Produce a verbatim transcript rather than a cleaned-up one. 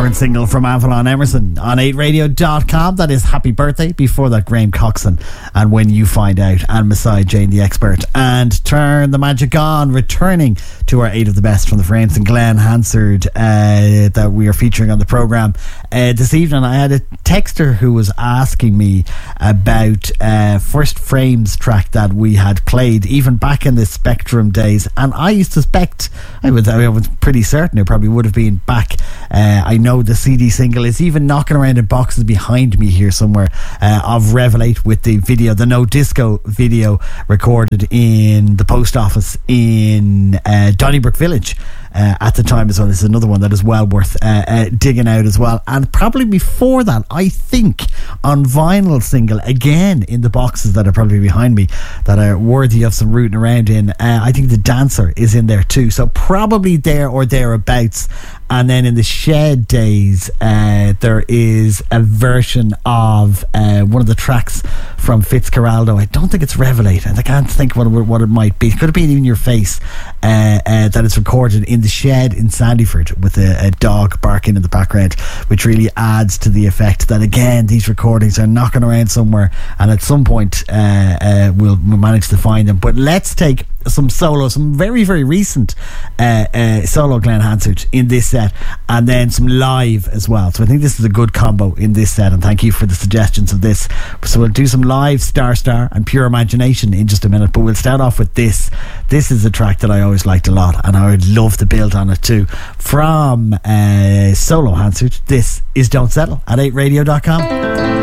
current single from Avalon Emerson on eight radio dot com. That is Happy Birthday. Before that, Graham Coxon and When You Find Out, and Messiah Jane the Expert. And Turn the Magic On, returning to our eight of the best from the friends and Glenn Hansard uh, that we are featuring on the programme uh, this evening. I had a texter who was asking me about uh, First Frames track that we had played even back in the Spectrum days, and I suspect I was, I was pretty certain it probably would have been back. uh, I know the C D single is even knocking around in boxes behind me here somewhere uh, of Revelate, with the video, the No Disco video recorded in the post office in uh, Donnybrook Village Uh, at the time as well. This is another one that is well worth uh, uh, digging out as well. And probably before that, I think on vinyl single, again in the boxes that are probably behind me, that are worthy of some rooting around in, uh, I think The Dancer is in there too, so probably there or thereabouts. And then in the Shed days, uh, there is a version of uh, one of the tracks from Fitzcarraldo. I don't think it's Revelate, and I can't think what it, what it might be. It could have been In Your Face, uh, uh, that is recorded in the Shed in Sandyford with a, a dog barking in the background, which really adds to the effect that, again, these recordings are knocking around somewhere, and at some point uh, uh, we'll, we'll manage to find them. But let's take some solo, some very, very recent uh, uh, solo Glenn Hansard in this set, and then some live as well. So I think this is a good combo in this set, and thank you for the suggestions of this. So we'll do some live Star Star and Pure Imagination in just a minute, but we'll start off with this. This is a track that I always liked a lot, and I would love to build on it too. From uh, solo Hansard, this is Don't Settle at eight radio dot com.